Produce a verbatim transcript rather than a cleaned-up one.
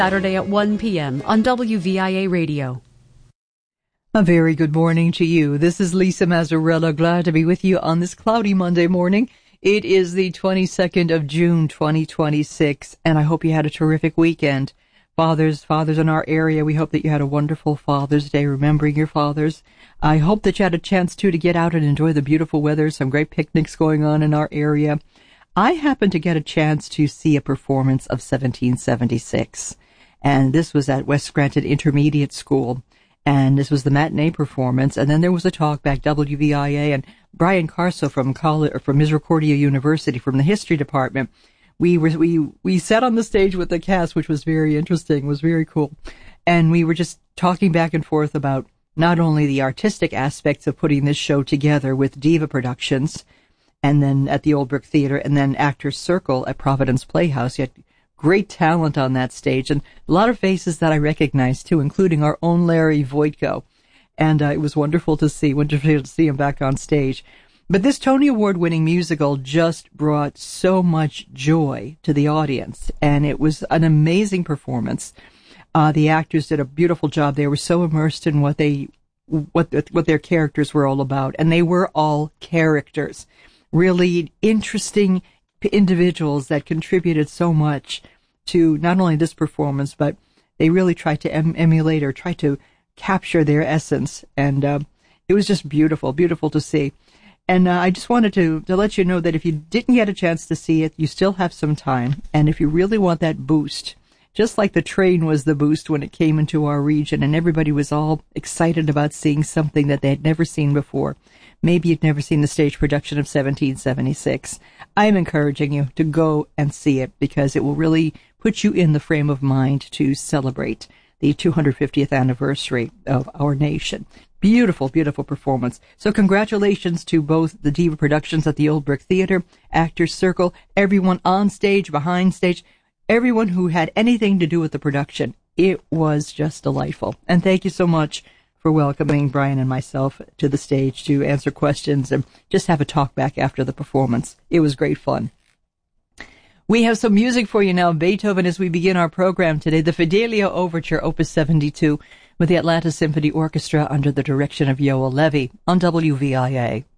Saturday at one p.m. on W V I A Radio. A very good morning to you. This is Lisa Mazzarella. Glad to be with you on this cloudy Monday morning. It is the twenty-second of June, twenty twenty-six, and I hope you had a terrific weekend. Fathers, fathers in our area, we hope that you had a wonderful Father's Day, remembering your fathers. I hope that you had a chance, too, to get out and enjoy the beautiful weather, some great picnics going on in our area. I happened to get a chance to see a performance of seventeen seventy-six, and this was at West Scranton Intermediate School. And this was the matinee performance, and then there was a talk back, W V I A, and Brian Carso from college, or from Misericordia University, from the history department. We were we we sat on the stage with the cast, which was very interesting, was very cool, and we were just talking back and forth about not only the artistic aspects of putting this show together with Diva Productions, and then at the Old Brick Theater, and then Actors Circle at Providence Playhouse. You had great talent on that stage, and a lot of faces that I recognized, too, including our own Larry Voitko. And uh, it was wonderful to see, wonderful to see him back on stage. But this Tony Award-winning musical just brought so much joy to the audience, and it was an amazing performance. Uh, the actors did a beautiful job. They were so immersed in what they, what what their characters were all about, and they were all characters, really interesting individuals that contributed so much to not only this performance, but they really tried to em- emulate or try to capture their essence. And uh, it was just beautiful, beautiful to see. And uh, I just wanted to, to let you know that if you didn't get a chance to see it, you still have some time. And if you really want that boost, just like the train was the boost when it came into our region and everybody was all excited about seeing something that they had never seen before. Maybe you've never seen the stage production of seventeen seventy-six. I'm encouraging you to go and see it because it will really put you in the frame of mind to celebrate the two hundred fiftieth anniversary of our nation. Beautiful, beautiful performance. So congratulations to both the Diva Productions at the Old Brick Theater, Actors Circle, everyone on stage, behind stage, everyone who had anything to do with the production. It was just delightful. And thank you so much for welcoming Brian and myself to the stage to answer questions and just have a talk back after the performance. It was great fun. We have some music for you now, Beethoven, as we begin our program today. The Fidelio Overture, Opus seventy-two, with the Atlanta Symphony Orchestra under the direction of Yoel Levy on W V I A.